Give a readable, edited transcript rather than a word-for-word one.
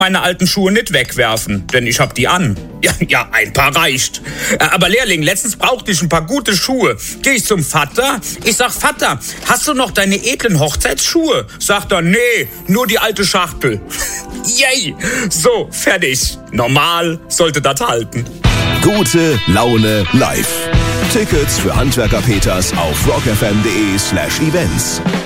meine alten Schuhe nicht wegwerfen, denn ich hab die an. Ja, ein paar reicht. Aber Lehrling, letztens brauchte ich ein paar gute Schuhe. Geh ich zum Vater, ich sag, Vater, hast du noch deine edlen Hochzeitsschuhe? Sagt er, nee, nur die alte Schachtel. Yay, so, fertig. Normal sollte das halten. Gute Laune live. Tickets für Handwerker Peters auf rockfm.de/events.